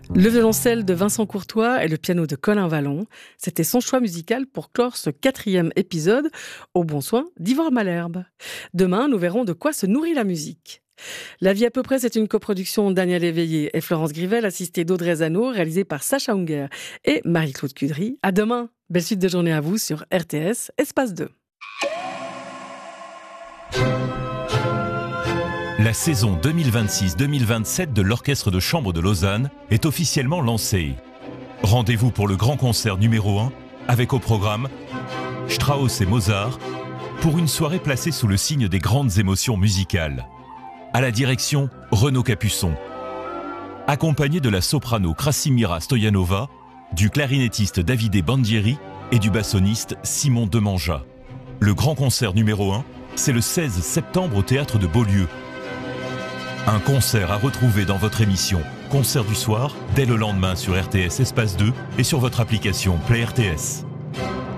Le violoncelle de Vincent Courtois et le piano de Colin Vallon, c'était son choix musical pour clore ce 4e épisode, au bon soin d'Ivor Malherbe. Demain, nous verrons de quoi se nourrit la musique. La vie à peu près, c'est une coproduction Daniel Éveillé et Florence Grivel, assistée d'Audrey Zano, réalisée par Sacha Unger et Marie-Claude Cudry. À demain, belle suite de journée à vous sur RTS, Espace 2. La saison 2026-2027 de l'Orchestre de Chambre de Lausanne est officiellement lancée. Rendez-vous pour le grand concert numéro 1 avec au programme Strauss et Mozart pour une soirée placée sous le signe des grandes émotions musicales. À la direction, Renaud Capuçon. Accompagné de la soprano Krasimira Stoyanova, du clarinettiste Davide Bandieri et du bassoniste Simon Demanja. Le grand concert numéro 1, c'est le 16 septembre au Théâtre de Beaulieu. Un concert à retrouver dans votre émission Concert du soir, dès le lendemain sur RTS Espace 2 et sur votre application Play RTS.